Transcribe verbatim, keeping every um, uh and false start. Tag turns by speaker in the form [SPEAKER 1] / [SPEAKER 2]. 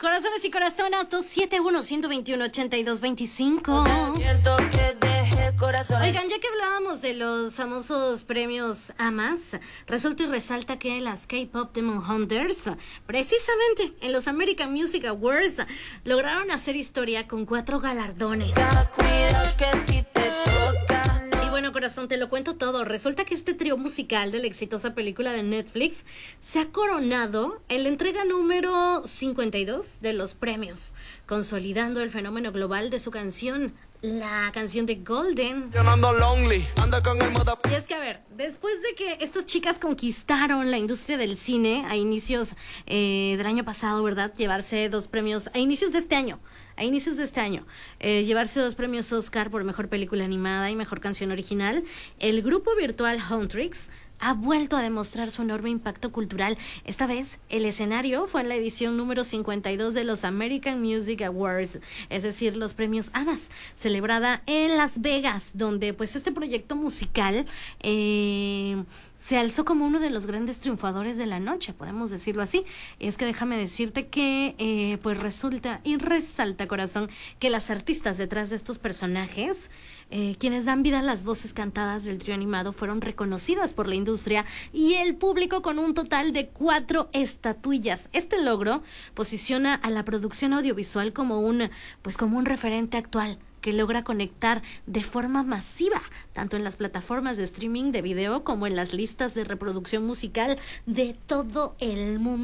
[SPEAKER 1] Corazones y corazonas, dos siete uno, uno dos uno, ocho dos dos cinco. Oigan, ya que hablábamos de los famosos premios A M A S, resulta y resalta que las K-Pop Demon Hunters, precisamente en los American Music Awards, lograron hacer historia con cuatro galardones. Y bueno, corazón, te lo cuento todo. Resulta que este trío musical de la exitosa película de Netflix se ha coronado en la entrega número cincuenta y dos de los premios, consolidando el fenómeno global de su canción, la canción de Golden. Y es que, a ver, después de que estas chicas conquistaron la industria del cine a inicios eh, del año pasado, ¿verdad? Llevarse dos premios, a inicios de este año, a inicios de este año, eh, llevarse dos premios Oscar por Mejor Película Animada y Mejor Canción Original, el grupo virtual Huntrix ha vuelto a demostrar su enorme impacto cultural. Esta vez, el escenario fue en la edición número cincuenta y dos de los American Music Awards, es decir, los premios A M A S, celebrada en Las Vegas, donde pues este proyecto musical eh, se alzó como uno de los grandes triunfadores de la noche, podemos decirlo así. Es que déjame decirte que eh, pues resulta y resalta, corazón, que las artistas detrás de estos personajes, eh, quienes dan vida a las voces cantadas del trío animado, fueron reconocidas por la industria y el público con un total de cuatro estatuillas. Este logro posiciona a la producción audiovisual como un, pues como un referente actual que logra conectar de forma masiva, tanto en las plataformas de streaming de video como en las listas de reproducción musical de todo el mundo.